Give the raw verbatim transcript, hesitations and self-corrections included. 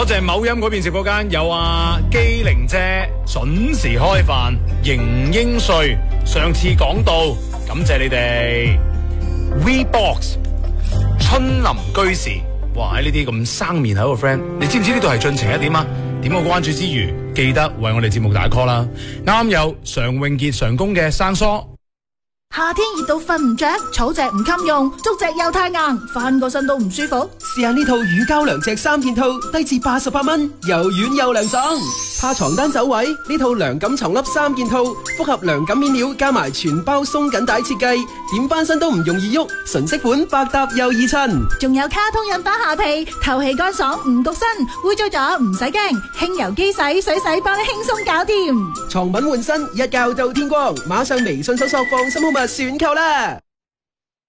多謝某音嗰邊直播間有阿機靈姐準時開飯，邢英瑞上次講到，感謝你哋 WeBox 春林居士，哇！喺呢啲咁生面口嘅 friend，你知唔知呢度係進程一點啊？點個關注之餘，記得為我哋節目打 call 啦。啱有常永傑常工嘅生疏。 夏天熱到瞓唔着，草席唔襟用，竹席又太硬，翻個身都唔舒服。 試下呢套乳膠涼席三件套，低至八十八蚊，又軟又涼爽。怕床單走位，呢套涼感床笠三件套，複合涼感面料加埋全包鬆緊帶設計，點翻身都唔容易喐，純色款百搭又易襯。 仲有卡通印花下被，透氣乾爽唔焗身，污糟咗唔使驚，輕油機洗水洗幫你輕鬆搞掂。 床品換新，一覺到天光，馬上微信搜索放心好物選購啦。